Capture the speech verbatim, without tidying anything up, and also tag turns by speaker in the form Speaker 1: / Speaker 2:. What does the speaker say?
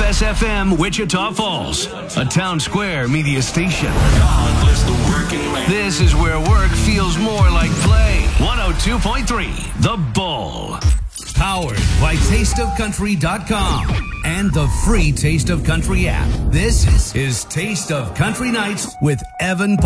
Speaker 1: S F M Wichita Falls, a Town Square media station. This is where work feels more like play. one oh two point three, The Bull. Powered by taste of country dot com and the free Taste of Country app. This is Taste of Country Nights with Evan Paul.